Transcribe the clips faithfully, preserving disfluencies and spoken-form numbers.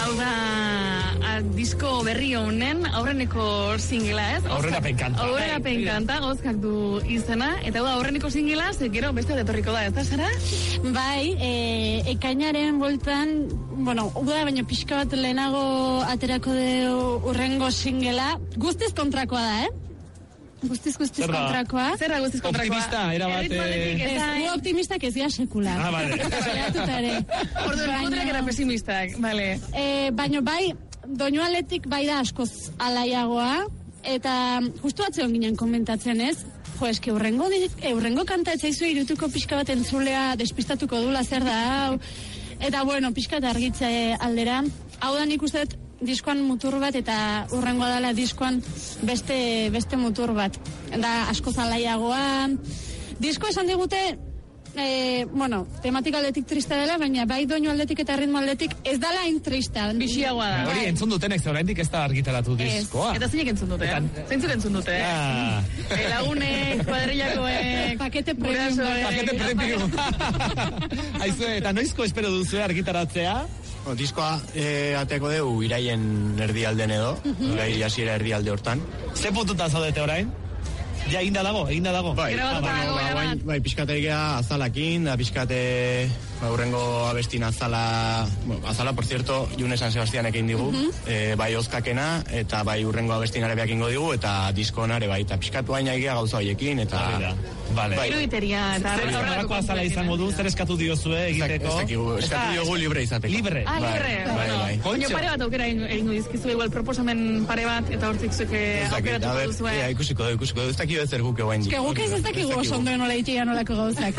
Hau da, a, disko berri honen, aurreneko singela, ez? Aurrera penkanta. Aurrera penkanta, Ozkak du izena, eta hau da, aurreneko singela, zekero beste detorriko da, ez da, Sara? Bai, e, ekainaren boltan, bueno, uda baina pixka bat lehenago aterako de urrengo singela, guztiz kontrakoa da, eh? Guztiz, guztiz Zerra, kontrakoa. Zerra guztiz kontrakoa? Optimista, era bat... Ez, gu optimistak ez dira sekular. Ah, vale. Orduan, gutrak era pesimistak, vale. E, baina bai, doinu aletik bai da askoz alaiagoa, eta justu atzeon ginen komentatzen ez, jo, eski urrengo, urrengo kanta etzaizu irutuko pixka bat entzulea despistatuko dula zer da hau, eta bueno, pixka eta argitze aldera, hau da nik uste diskoan mutur bat eta urrengoa dela diskoan beste beste mutur bat. Da asko zalaiagoa. Disko esan digute eh, bueno, tematika aldetik triste dela, baina bai doinu aldetik eta ritmo aldetik ez dala hain trista. Bixiagoa da. Hori entzun dutenek ze oraindik ez da argitaratu diskoa. Eta zeinek entzun dute? Zeintzuk entzun dute? Ah. E, lagunek, kuadrillakoek, pakete premium. Pakete premium. Aizue, eta noizko espero duzu argitaratzea? No, diskoa eh, ateko dugu iraien erdialden edo, uh-huh. Irai hasiera erdialde hortan. Ze puntuta zaudete orain? Ja, eginda dago, eginda dago. Bai, ah, ba, ba, bai, bai, pixkate egea azalakin, da pixkate ba, urrengo abestin azala, bueno, azala, por cierto, June San Sebastianek egin digu, uh-huh. eh, bai Ozkakena, eta bai urrengo abestinare beak ingo digu, eta diskonare bai, eta pixkatu baina egea gauza hoiekin, eta... Vale. Bai. Iruditeria, eta... Zer horrelako azala izango du, zer eskatu diozue egiteko? Ez dakigu, eskatu diogu libre izateko. Libre? Ah, libre. Bai, bai, bai. Baina pare bat aukera egingo dizkizu, igual proposamen pare bat, eta hortzik zuke aukeratuko duzue. Ja, ikusiko du, ikusiko du, ez dakigu ezer guke guain. Ez que guk ez ez dakigu oso ondo nola itxia nolako gauzak.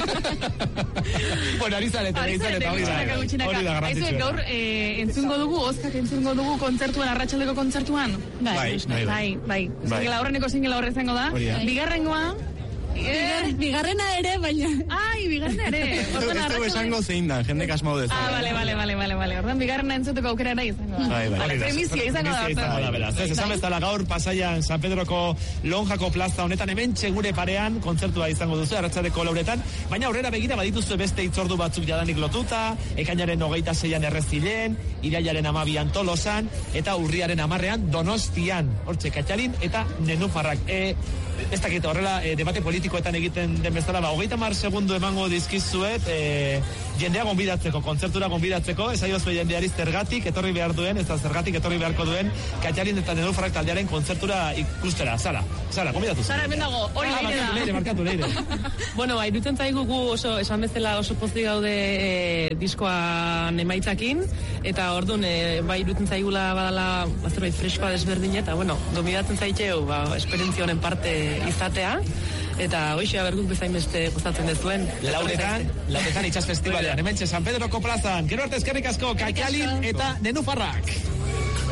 Bueno, ari zarete, ari zarete, hori da. Hori da garrantzitsua. Aizuek gaur, entzungo dugu, Ozkak entzungo dugu kontzertuan, arratsaldeko kontzertuan? Bai, bai, bai. Singela horreneko singela horre izango da. Bigarrengoa, Bigar, bigarrena ere, baina... Ai, bigarrena ere. Ez dugu esango zein da, jendek asmau dezu. Ah, bale, bale, bale, bale, bale. Ordan bigarrena entzuteko aukera ere izango da. Bai, bai. Vale, premizia izango da. Izango da, Ez, esan bezala gaur pasaian San Pedroko Lonjako plaza honetan hemen gure parean kontzertua izango duzu, arratsaldeko lauretan, baina aurrera begira badituzu beste hitzordu batzuk jadanik lotuta, ekainaren hogeita seian Errezilen, irailaren hamabian Tolosan, eta urriaren hamarrean Donostian, hortxe Katxalin, eta Nenufarrak. E, ez dakit, horrela, e, debate politikoetan egiten den bezala, ba, hogeita mar segundu emango dizkizuet, e, jendea gonbidatzeko, kontzertura gonbidatzeko, ez aiozu jendeari zergatik etorri behar duen, ez da zergatik etorri beharko duen, Katxalin eta Nenufarrak taldearen kontzertura ikustera. Sara, Sara, gonbidatu. Sara, hemen dago, hori ah, leire da. Leire, markatu, leire. Bueno, ba, irutzen zaigu gu oso, esan bezala oso pozik gaude e, diskoan emaitzakin, eta orduan, e, ba, irutzen zaigula badala, bazerbait freskoa desberdin, eta, bueno, gomidatzen zaiteu, ba, esperientzia honen parte izatea, eta hoxe aberguk bezain beste gustatzen dezuen. Lauretan, lauretan itxas festivalean, hementxe San Pedroko plazan, gero arte eskerrik asko, Katxalin eta Nenufarrak.